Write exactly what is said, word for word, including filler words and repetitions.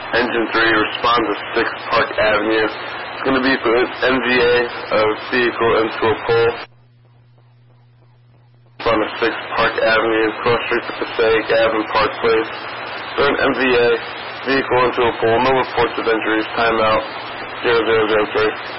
Engine three, respond to six Park Avenue. It's going to be for M V A of vehicle into a pole. On the six Park Avenue, cross street to Passaic Avenue, Park Place. So an M V A, vehicle into a pole, no reports of injuries, timeout, zero zero zero three.